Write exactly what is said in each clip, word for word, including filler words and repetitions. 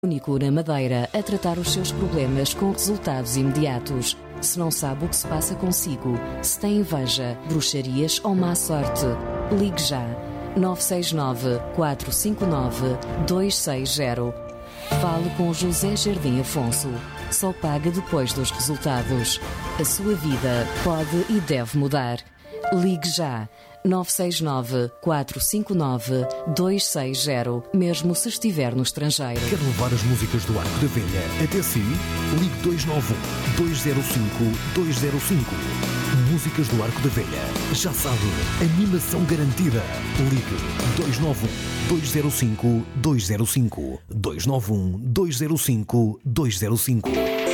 Único na Madeira a tratar os seus problemas com resultados imediatos. Se não sabe o que se passa consigo, se tem inveja, bruxarias ou má sorte, ligue já. nove seis nove, quatro cinco nove, dois seis zero. Fale com José Jardim Afonso. Só paga depois dos resultados. A sua vida pode e deve mudar. Ligue já. nove seis nove, quatro cinco nove, dois seis zero, mesmo se estiver no estrangeiro. Quer levar as músicas do Arco da Velha até si? Ligue dois nove um, dois zero cinco, dois zero cinco. Músicas do Arco da Velha. Já sabe, animação garantida. Ligue dois nove um, dois zero cinco, dois zero cinco. dois nove um, dois zero cinco, dois zero cinco.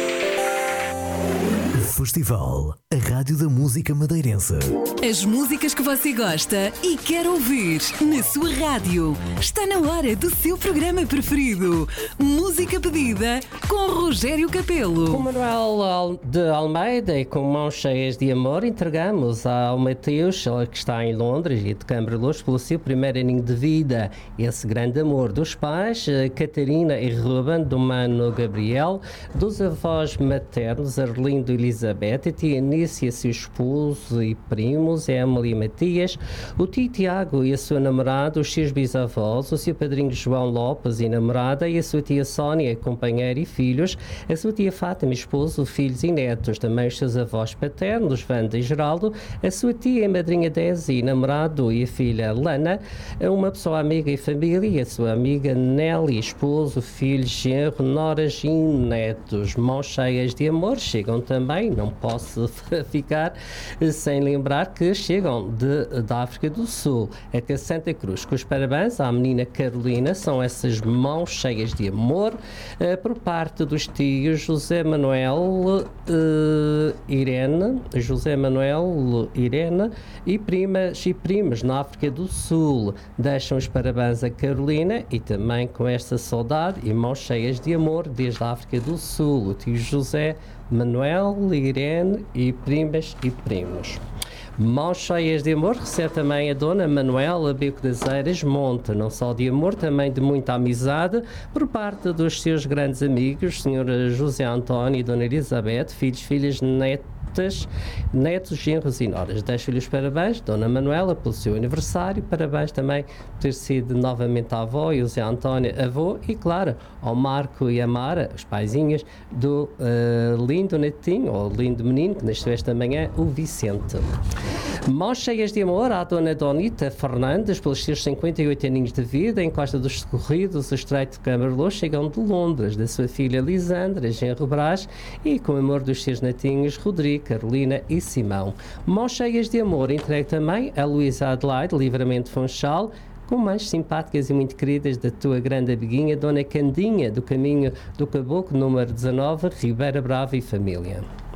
Festival, a Rádio da Música Madeirense. As músicas que você gosta e quer ouvir na sua rádio. Está na hora do seu programa preferido. Música pedida com Rogério Capelo. Com Manuel de Almeida e com mãos cheias de amor, entregamos ao Mateus, que está em Londres e de Cambreluz, pelo seu primeiro aninho de vida. Esse grande amor dos pais, Catarina e Ruben, do mano Gabriel, dos avós maternos, Arlindo e Elizabeth, a tia Nícia, seu esposo e primos, Emily e Matias, o tio Tiago e a sua namorada, os seus bisavós, o seu padrinho João Lopes e namorada, e a sua tia Sónia, companheira e filhos, a sua tia Fátima, esposo, filhos e netos, também os seus avós paternos, Wanda e Geraldo, a sua tia e madrinha Desi, namorado e a filha Lana, uma pessoa amiga e família, a sua amiga Nelly, esposo, filhos, genro, noras e netos. Mãos cheias de amor chegam também, não posso ficar sem lembrar que chegam de, da África do Sul até Santa Cruz. Com os parabéns à menina Carolina, são essas mãos cheias de amor uh, por parte dos tios José Manuel, uh, Irene, José Manuel, Irene e primas e primos na África do Sul. Deixam os parabéns a Carolina e também com esta saudade e mãos cheias de amor desde a África do Sul. O tio José Manuel, Irene e primas e primos. Mãos cheias de amor recebe também a dona Manuela Beco das Eiras Monte, não só de amor, também de muita amizade, por parte dos seus grandes amigos, senhor José António e dona Elizabeth, filhos, filhas, netos, netos, genros e noras. Deixo-lhe os parabéns, dona Manuela, pelo seu aniversário, parabéns também por ter sido novamente a avó e o Zé António avô, e claro, ao Marco e a Mara, os paizinhos do uh, lindo netinho, ou lindo menino, que nasceu esta manhã, o Vicente. Mãos cheias de amor à dona Donita Fernandes, pelos seus cinquenta e oito aninhos de vida, em Costa dos Socorridos, o Estreito de Cambreluz, chegam de Londres, da sua filha Lisandra, genro Brás, e com o amor dos seus netinhos, Rodrigo, Carolina e Simão. Mãos cheias de amor entregue também a Luísa Adelaide, Livramento Funchal, com mais simpáticas e muito queridas da tua grande amiguinha, Dona Candinha, do Caminho do Caboclo, número dezanove, Ribeira Brava e família.